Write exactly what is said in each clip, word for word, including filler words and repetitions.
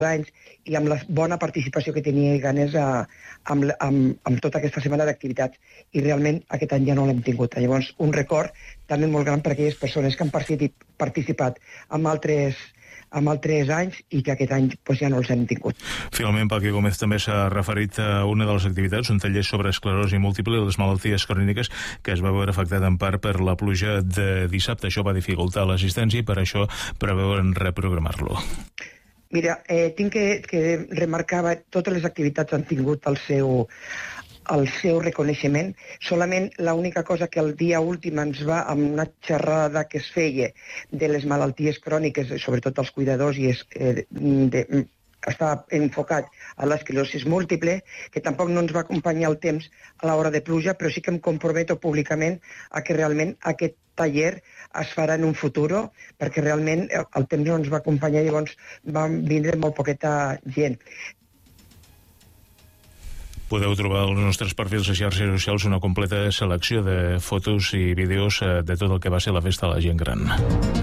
anys i amb la bona participació que tenia Ganes a, amb, amb, amb tota aquesta setmana d'activitats. I realment aquest any ja no l'hem tingut. Llavors, un record també molt gran per a aquelles persones que han participat en altres, en altres anys i que aquest any pues, ja no els hem tingut. Finalment, Paqui Gómez també s'ha referit a una de les activitats, un taller sobre esclerosi múltiple i les malalties cròniques que es va veure afectat en part per la pluja de dissabte. Això va dificultar l'assistència i per això preveuen reprogramar-lo. Mira, eh, tinc que, que remarcar que totes les activitats han tingut el seu, el seu reconeixement. Solament l'única cosa que el dia últim ens va, amb una xerrada que es feia de les malalties cròniques, sobretot els cuidadors, i és, eh, de, està enfocat a l'esclerosi múltiple, que tampoc no ens va acompanyar el temps a l'hora de pluja, però sí que em comprometo públicament a que realment aquest taller es farà en un futur, perquè realment el temps no ens va acompanyar, llavors va vindre molt poqueta gent. Podeu trobar als nostres perfils de xarxes socials una completa selecció de fotos i vídeos de tot el que va ser la festa de la gent gran.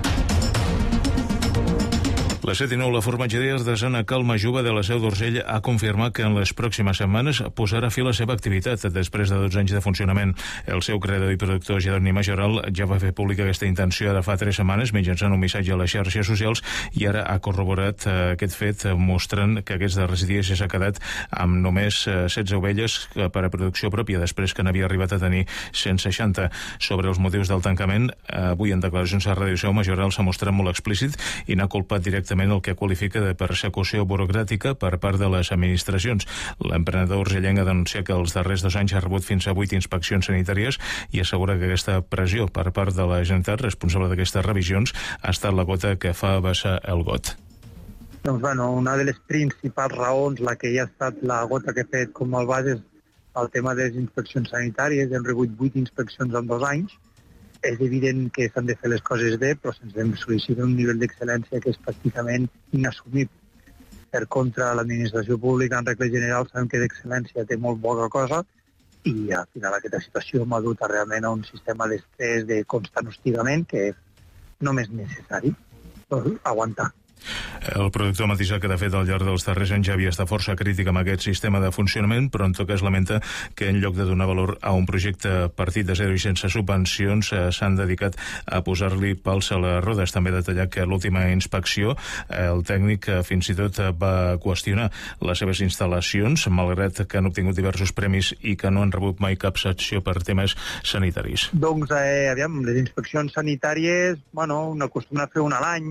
Les set i nou, la formatgeria artesana Calma Juba de la Seu d'Urgell ha confirmat que en les pròximes setmanes posarà fi a la seva activitat després de dotze anys de funcionament. El seu creador i productor Jeroni Majoral ja va fer pública aquesta intenció de fa tres setmanes mitjançant un missatge a les xarxes socials i ara ha corroborat eh, aquest fet mostrant que aquests darrers dies ja s'ha quedat amb només eh, setze ovelles per a producció pròpia després que n'havia arribat a tenir cent seixanta. Sobre els motius del tancament, eh, avui en declaracions a Ràdio Seu, Majoral s'ha mostrat molt explícit i n'ha culpat directament el que qualifica de persecució burocràtica per part de les administracions. L'emprenedor urgellenc ha denunciat que els darrers dos anys ha rebut fins a vuit inspeccions sanitàries i assegura que aquesta pressió per part de la Generalitat responsable d'aquestes revisions ha estat la gota que fa vessar el got. Doncs, bueno, una de les principals raons, la que ja ha estat la gota que ha fet com el base, és el tema de les inspeccions sanitàries. Hem rebut vuit inspeccions en dos anys. És evident que s'han de fer les coses bé, però se'ns hem sol·licitat un nivell d'excel·lència que és pràcticament inassumible. Per contra, l'administració pública, en regla general, sabem que d'excel·lència té molt poca cosa i al final aquesta situació m'ha dut a realment a un sistema d'estrès, de constant hostigament, que només és necessari aguantar. El productor ha matisat que de fet al llarg dels darrers anys ja havia estat força crític amb aquest sistema de funcionament, però en tot cas lamenta que en lloc de donar valor a un projecte partit de zero i sense subvencions s'han dedicat a posar-li pals a les rodes. També ha detallat que a l'última inspecció el tècnic fins i tot va qüestionar les seves instal·lacions, malgrat que han obtingut diversos premis i que no han rebut mai cap sanció per temes sanitaris. Doncs, eh, aviam, les inspeccions sanitàries, bueno, n'acostumem a fer una a l'any,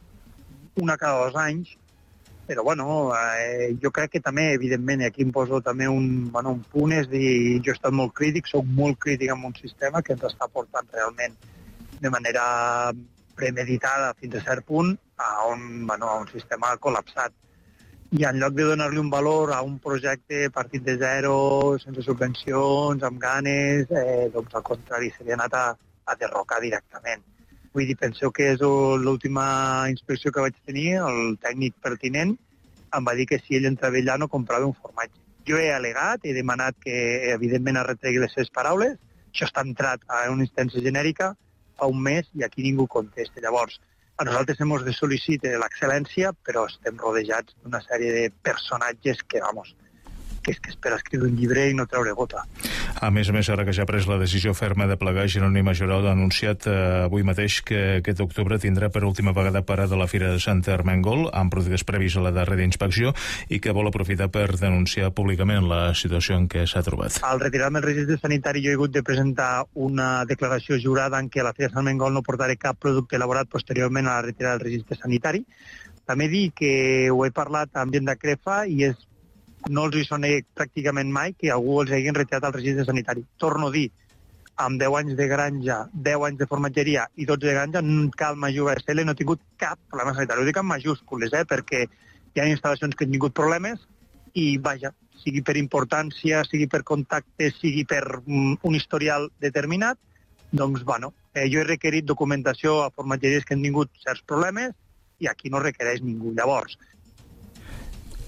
una cada dos anys, però bueno, eh, jo crec que també, evidentment, aquí em poso també un, bueno, un punt, és dir, jo he estat molt crític, soc molt crític amb un sistema que ens està portant realment de manera premeditada fins a cert punt a un, bueno, a un sistema col·lapsat. I en lloc de donar-li un valor a un projecte partit de zero, sense subvencions, amb ganes, eh, doncs al contrari, s'havia anat a, a derrocar directament. Vull dir, penseu que és l'última inspecció que vaig tenir, el tècnic pertinent em va dir que si ell entrava allà no comprava un formatge. Jo he al·legat, he demanat que evidentment es retregui les seves paraules, això està entrat a una instància genèrica fa un mes i aquí ningú contesta. Llavors, a nosaltres hem de sol·licitar l'excel·lència, però estem rodejats d'una sèrie de personatges que, vamos, que és que espera escriure un llibre i no treure gota. A més a més, ara que ja ha pres la decisió ferma de plegar, Jeroni Majoral ha anunciat eh, avui mateix que aquest octubre tindrà per última vegada parada la Fira de Sant Ermengol, amb productes previs a la darrera inspecció, i que vol aprofitar per denunciar públicament la situació en què s'ha trobat. Al retirar-me el registre sanitari jo he hagut de presentar una declaració jurada en què la Fira de Sant Ermengol no portaré cap producte elaborat posteriorment a la retirada del registre sanitari. També dic que ho he parlat amb gent de Crefa i és no els hi sona pràcticament mai que algú els hagin retirat al registre sanitari. Torno a dir, amb deu anys de granja, deu anys de formatgeria i dotze de granja, Calma Juba S L no ha tingut cap problema sanitari. Ho dic en majúscules, eh, perquè hi ha instal·lacions que han tingut problemes i, vaja, sigui per importància, sigui per contacte, sigui per um, un historial determinat, doncs, bueno, eh, jo he requerit documentació a formatgeries que han tingut certs problemes i aquí no requereix ningú. Llavors,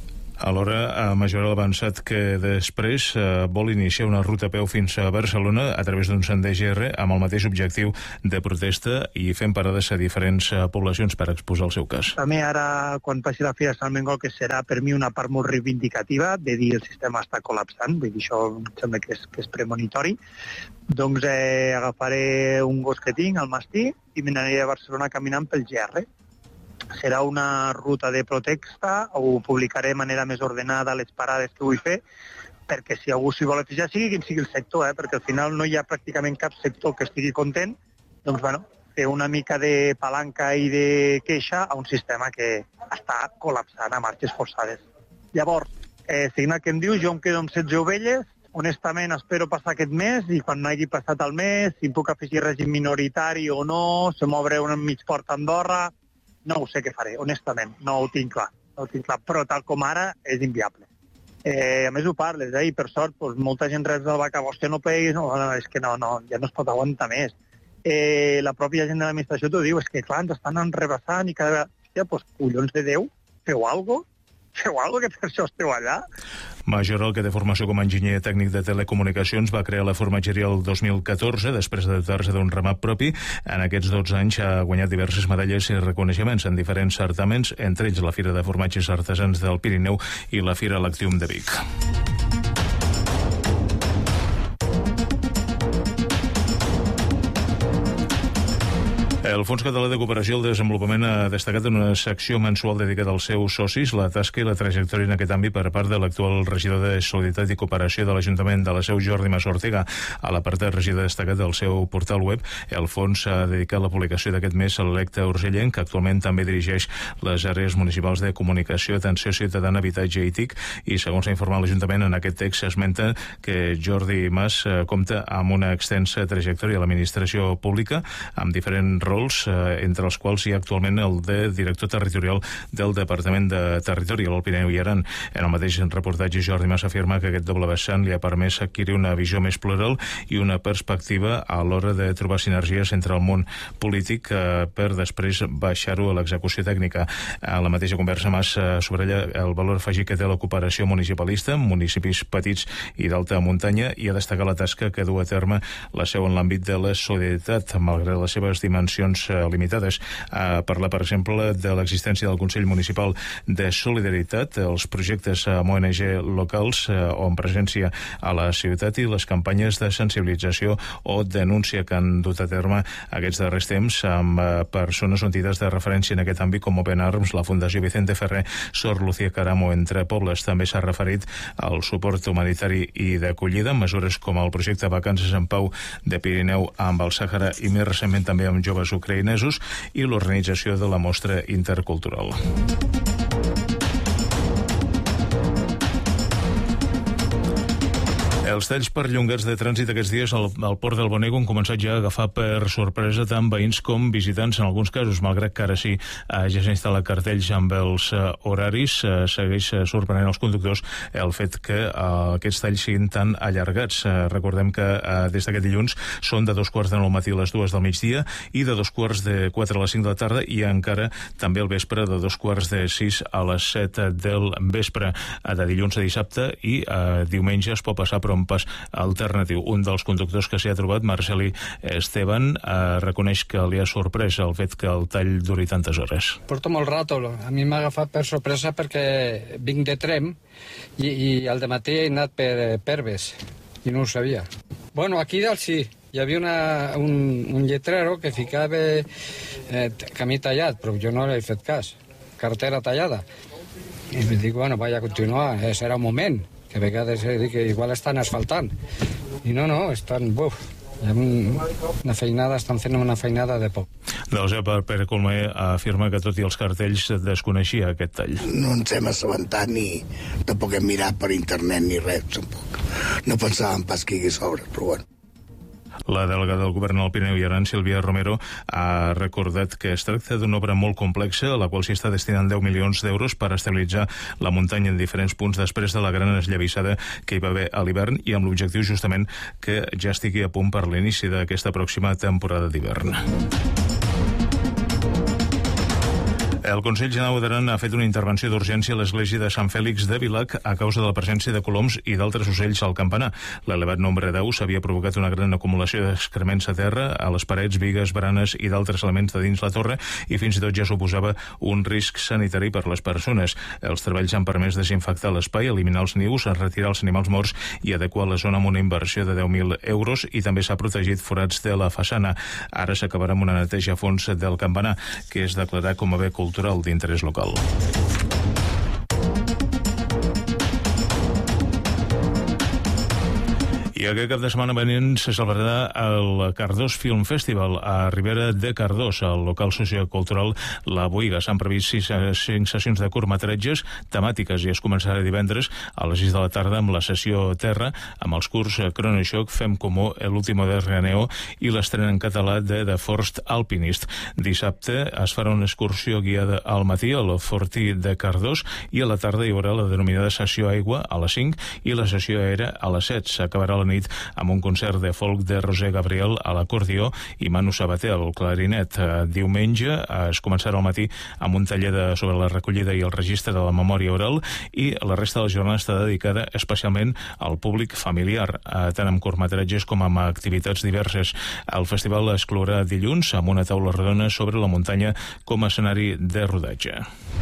Alhora, Majoral ha avançat que després eh, vol iniciar una ruta a peu fins a Barcelona a través d'un sender G R amb el mateix objectiu de protesta i fent parades a diferents eh, poblacions per exposar el seu cas. També ara, quan passi la Fira de Sant Mengol, que serà per mi una part molt reivindicativa de dir el sistema està col·lapsant, vull dir, això em sembla que és, que és premonitori, doncs eh, agafaré un gos que tinc, el mastí, i m'aniré a Barcelona caminant pel G R. Serà una ruta de protesta, ho publicaré de manera més ordenada les parades que vull fer, perquè si algú s'hi vol afegir, sigui quin sigui el sector, eh, perquè al final no hi ha pràcticament cap sector que estigui content, doncs bueno, fer una mica de palanca i de queixa a un sistema que està col·lapsant a marxes forçades. Llavors, eh, seguint el que em dius, jo em quedo amb setze ovelles, honestament espero passar aquest mes i quan no hagi passat el mes, si puc afegir règim minoritari o no, se m'obre un mig port a Andorra, no ho sé què faré, honestament, no ho tinc clar, no ho tinc clar, però tal com ara és inviable. Eh, a més ho parles, eh, i per sort doncs, molta gent reps del vaca, hòstia, no pleguis, no, no, és que no, no, ja no es pot aguantar més. Eh, la pròpia gent de l'administració t'ho diu, és que clar, ens estan enrebaçant i cada vegada, hòstia, doncs collons de Déu, feu alguna cosa? Feu alguna cosa que per això esteu allà? Majoral, que té formació com a enginyer tècnic de telecomunicacions, va crear la formatgeria el dos mil catorze, després de dotar-se d'un ramat propi. En aquests dotze anys ha guanyat diverses medalles i reconeixements en diferents certaments, entre ells la Fira de Formatges Artesans del Pirineu i la Fira Lactium de Vic. El Fons Català de Cooperació al Desenvolupament ha destacat en una secció mensual dedicada als seus socis la tasca i la trajectòria en aquest àmbit per part de l'actual regidor de Solidaritat i Cooperació de l'Ajuntament de la Seu, Jordi Mas Ortega. A l'apartat regidor destacat del seu portal web, el fons ha dedicat la publicació d'aquest mes a l'electe urgellenc, que actualment també dirigeix les àrees municipals de comunicació, atenció ciutadana, habitatge i T I C, i segons s'ha informat l'Ajuntament, en aquest text s'esmenta que Jordi Mas compta amb una extensa trajectòria a l'administració pública, amb diferents rols, entre els quals hi ha actualment el de director territorial del Departament de Territori al Pirineu i Aran. En el mateix reportatge, Jordi Mas afirma que aquest doble vessant li ha permès adquirir una visió més plural i una perspectiva a l'hora de trobar sinergies entre el món polític per després baixar-ho a l'execució tècnica. A la mateixa conversa, Mas subratlla el valor afegit que té la cooperació municipalista en municipis petits i d'alta muntanya i ha destacat la tasca que du a terme la Seu en l'àmbit de la solidaritat, malgrat les seves dimensions limitades. A parlar, per exemple, de l'existència del Consell Municipal de Solidaritat, els projectes amb O N G locals o en presència a la ciutat i les campanyes de sensibilització o denúncia que han dut a terme aquests darrers temps amb persones o entitats de referència en aquest àmbit com Open Arms, la Fundació Vicente Ferrer, Sor Lucía Caramo, entre pobles. També s'ha referit al suport humanitari i d'acollida, mesures com el projecte Vacances en Pau de Pirineu amb el Sàhara i més recentment també amb joves ucraïnesos i l'organització de la mostra intercultural. Els talls perllongats de trànsit aquests dies al, al port del Bonego han començat ja a agafar per sorpresa tant veïns com visitants en alguns casos, malgrat que ara sí eh, ja s'ha instal·lat cartells amb els eh, horaris, eh, segueix eh, sorprenent els conductors el fet que eh, aquests talls siguin tan allargats. Eh, recordem que eh, des d'aquest dilluns són de dos quarts de nou al matí a les dues del migdia i de dos quarts de quatre a les cinc de la tarda i encara també al vespre de dos quarts de sis a les set del vespre, eh, de dilluns a dissabte, i eh, diumenge es pot passar per un pas alternatiu. Un dels conductors que s'hi ha trobat, Marceli Esteban, eh, reconeix que li ha sorprès el fet que el tall duri tantes hores. Porto molt rato. A mi m'ha agafat per sorpresa perquè vinc de Trem i, i al dematí he anat per Perves i no ho sabia. Bueno, aquí dalt sí. Hi havia una, un, un lletrero que ficava eh, camí tallat, però jo no l'he fet cas. Carretera tallada. I em dic, bueno, vaig a continuar, eh, serà un moment. Que a vegades he dit que igual estan asfaltant. I no, no, estan... Buf, una feinada, estan fent una feinada de poc. Doncs per Pere Colmer afirma que tot i els cartells desconeixia aquest tall. No ens hem assabentat ni tampoc hem mirat per internet ni res, tampoc. No pensàvem pas que hi hagués obres, però bueno. La delegada del govern al Pirineu i Aran, Sílvia Romero, ha recordat que es tracta d'una obra molt complexa a la qual s'hi està destinant deu milions d'euros per estabilitzar la muntanya en diferents punts després de la gran esllavissada que hi va haver a l'hivern i amb l'objectiu justament que ja estigui a punt per l'inici d'aquesta pròxima temporada d'hivern. El Consell General d'Aran ha fet una intervenció d'urgència a l'església de Sant Fèlix de Vilac a causa de la presència de coloms i d'altres ocells al campanar. L'elevat nombre d'aus havia provocat una gran acumulació d'excrements a terra, a les parets, bigues, baranes i d'altres elements de dins la torre, i fins i tot ja suposava un risc sanitari per les persones. Els treballs han permès desinfectar l'espai, eliminar els nius, retirar els animals morts i adequar la zona amb una inversió de deu mil euros, i també s'ha protegit forats de la façana. Ara s'acabarà amb una neteja a fons del campanar, que és declarat com a bé cultural d'interès local. I aquest cap de setmana venint se celebrarà el Cardós Film Festival a Ribera de Cardós, al local sociocultural La Boiga. S'han previst sis, cinc sessions de curtmetratges temàtiques i es començarà divendres a les sis de la tarda amb la sessió Terra, amb els curs Cronoshock, Fem Comú, El Último de Reneo i l'estrena en català de The Forest Alpinist. Dissabte es farà una excursió guiada al matí al Fortí de Cardós i a la tarda hi haurà la denominada sessió Aigua a les cinc i la sessió Aire a les set. S'acabarà la nit amb un concert de folk de Roser Gabriel a l'acordió i Manu Sabater al clarinet. Diumenge es començarà al matí amb un taller de, sobre la recollida i el registre de la memòria oral, i la resta de la jornada està dedicada especialment al públic familiar, tant amb curtmetratges com amb activitats diverses. El festival es clourà dilluns amb una taula redona sobre la muntanya com a escenari de rodatge.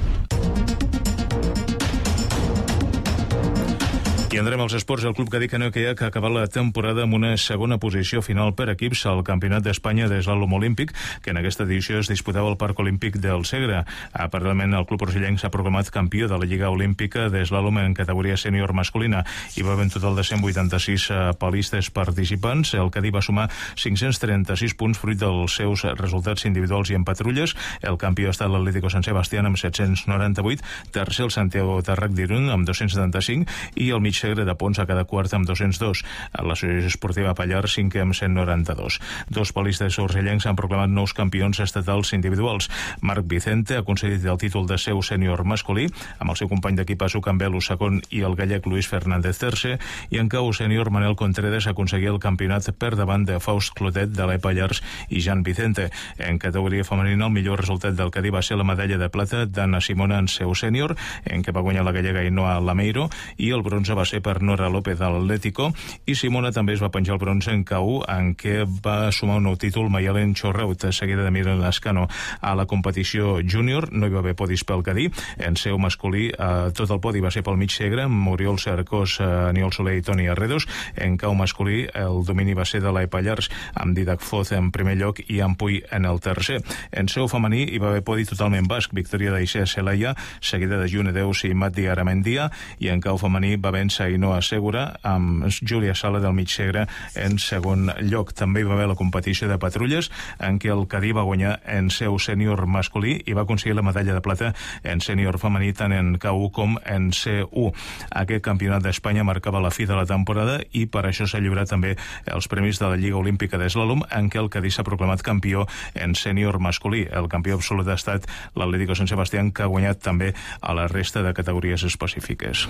I entrem als esports. El Club Cadí Canoe Kayak ha acabat la temporada amb una segona posició final per equips al Campionat d'Espanya d'Eslàlom Olímpic, que en aquesta edició es disputava al Parc Olímpic del Segre. Paral·lelament, el Club Urgellenc s'ha proclamat campió de la Lliga Olímpica d'Eslàlom en categoria sènior masculina. Hi va haver un total de cent vuitanta-sis palistes participants. El Cadí va sumar cinc-cents trenta-sis punts fruit dels seus resultats individuals i en patrulles. El campió ha estat l'Atlético Sant Sebastián amb set-cents noranta-vuit, tercer el Santiago Tarrac d'Irun amb dos-cents setanta-cinc i el mig Segre de Pons a cada quart amb dos-cents dos. L'Associació Esportiva Pallar, cinquè amb cent noranta-dos. Dos palistes urgellencs han proclamat nous campions estatals individuals. Marc Vicente ha aconseguit el títol de seu sènior masculí, amb el seu company d'equip Asu Cambelo segon i el gallec Luis Fernández tercer, i en cau sènior Manel Contreras aconseguia el campionat per davant de Faust Clotet de l'E Pallars i Jan Vicente. En categoria femenina, el millor resultat del Cadí va ser la medalla de plata d'Anna Simona en seu sènior, en què va guanyar la gallega Ainhoa Lameiro, i el bronze va ser per Nora López de l'Atlético, i Simona també es va penjar el bronze en K u, en què va sumar un nou títol Mayalen Chorraut, seguida de Miren Lascano. A la competició júnior no hi va haver podis pel Cadí. En seu masculí, eh, tot el podi va ser pel mig Segre, amb Oriol Cercós, eh, Aniol Soler i Toni Arredos. En K u masculí, el domini va ser de l'E Pallars, amb Didac Foz en primer lloc i Ampuy en el tercer. En seu femení hi va haver podi totalment basc, victòria d'Aixea Celaya, seguida de June Deus i Mati Aramendia, i en K u femení va vèncer Ainhoa Segura amb Júlia Sala del mig Segre en segon lloc. També hi va haver la competició de patrulles, en què el Cadí va guanyar en seu sènior masculí i va aconseguir la medalla de plata en sènior femení tant en K u com en C u. Aquest campionat d'Espanya marcava la fi de la temporada i per això s'ha lliurat també els premis de la Lliga Olímpica d'Eslàlom, en què el Cadí s'ha proclamat campió en sènior masculí. El campió absolut ha estat l'Atlético Sant Sebastián, que ha guanyat també a la resta de categories específiques.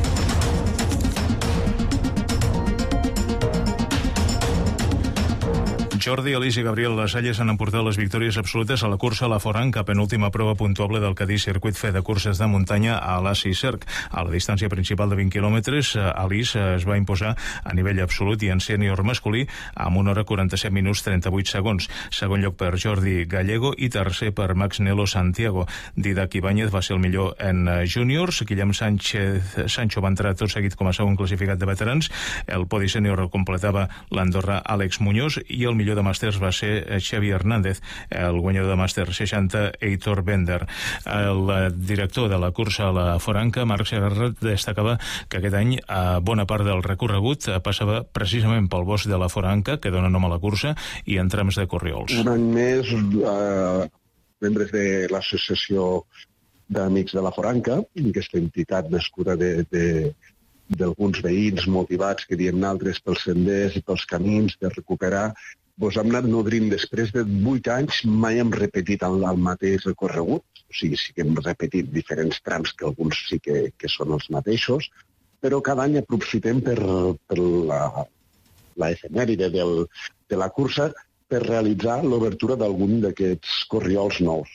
Jordi, Alís i Gabriel Lasalles han emportat les victòries absolutes a la cursa a la Foranca, penúltima prova puntuable del Cadí Circuit Fe de curses de muntanya a l'Asi Cerc. A la distància principal de vint quilòmetres, Alís es va imposar a nivell absolut i en sènior masculí amb una hora quaranta-set minuts trenta-vuit segons. Segon lloc per Jordi Gallego i tercer per Max Nelo Santiago. Didac Ibáñez va ser el millor en júniors. Guillem Sánchez Sancho va entrar tot seguit com a segon classificat de veterans. El podi sènior el completava l'andorrà Àlex Muñoz i el millor de màsters va ser Xavi Hernández, el guanyador de màster seixanta, Heitor Bender. El director de la cursa a la Foranca, Marc Segarrat, destacava que aquest any bona part del recorregut passava precisament pel bosc de la Foranca, que dona nom a la cursa, i en trams de corriols. Un any més, eh, membres de l'associació d'Amics de la Foranca, aquesta entitat nascuda de, de, d'alguns veïns motivats que diem altres pels senders i pels camins de recuperar, doncs hem anat nodrint després de vuit anys, mai hem repetit el, el mateix recorregut, o sigui, sí que hem repetit diferents trams que alguns sí que, que són els mateixos, però cada any aprofitem per, per la, la efemèride del, de la cursa per realitzar l'obertura d'algun d'aquests corriols nous.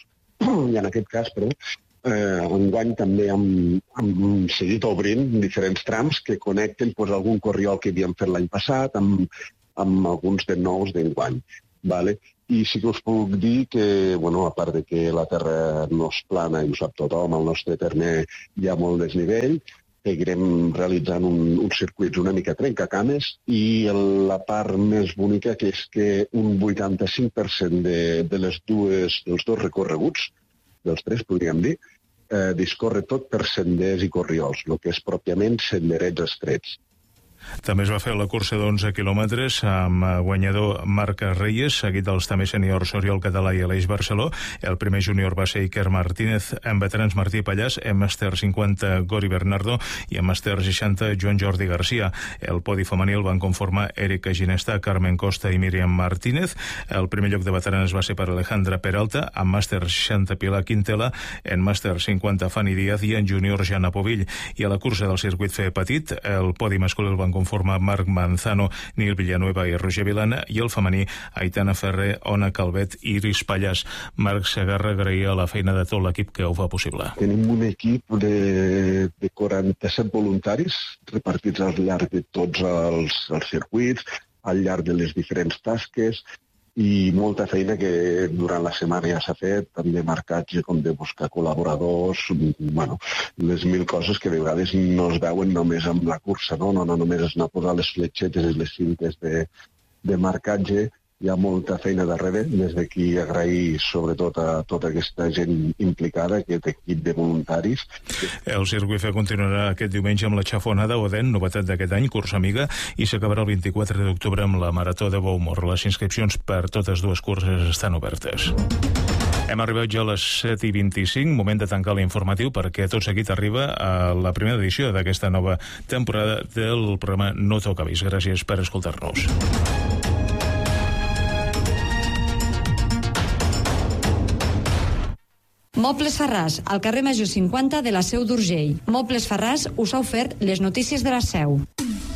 i en aquest cas, però, eh, enguany també hem, hem seguit obrint diferents trams que connecten pues, algun corriol que havíem fet l'any passat amb, amb alguns de nous d'enguany. Vale? I sí que us puc dir que, bueno, a part de que la terra no és plana i ho sap tothom, al nostre terme hi ha molt desnivell, seguirem realitzant un, uns circuits una mica trencacames i la part més bonica que és que un vuitanta-cinc per cent de, de les dues, dels dos recorreguts, dels tres podríem dir, eh, discorre tot per senders i corriols, el que és pròpiament senderets estrets. També es va fer la cursa d'onze quilòmetres amb guanyador Marc Reyes, seguit dels també seniors Oriol Català i Aleix Barceló. El primer júnior va ser Iker Martínez, en veterans Martí Pallàs, en màster cinquanta Gori Bernardo i en màster seixanta Joan Jordi Garcia. El podi femení el van conformar Erika Ginestà, Carmen Costa i Míriam Martínez. El primer lloc de veterans va ser per Alejandra Peralta, en màster seixanta Pilar Quintela, en màster cinquanta Fanny Díaz i en júnior Jana Povill. I a la cursa del circuit Fe Petit, el podi masculí el van conforma Marc Manzano, Nil Villanueva i Roger Vilana, i el femení Aitana Ferrer, Ona Calvet i Iris Pallàs. Marc Segarra agraïa la feina de tot l'equip que ho fa possible. Tenim un equip de, de quaranta-set voluntaris repartits al llarg de tots els, els circuits, al llarg de les diferents tasques, i molta feina que durant la setmana ja s'ha fet, també marcatge com de buscar col·laboradors, bueno, les mil coses que de vegades no es veuen només amb la cursa, no, no, no només es anar a posar les fletxetes i les cintes de, de marcatge, hi ha molta feina darrere, des d'aquí agrair sobretot a tota aquesta gent implicada, aquest equip de voluntaris. El circuit continuarà aquest diumenge amb la xafonada Oden, novetat d'aquest any, cursa amiga, i s'acabarà el vint-i-quatre d'octubre amb la Marató de Beaumont. Les inscripcions per totes dues curses estan obertes. Hem arribat ja a les set i vint-i-cinc, moment de tancar l'informatiu, perquè tot seguit arriba a la primera edició d'aquesta nova temporada del programa No Toca Avís. Gràcies per escoltar-nos. Mobles Farràs, al carrer Major cinquanta de la Seu d'Urgell. Mobles Farràs us ha ofert les notícies de la Seu.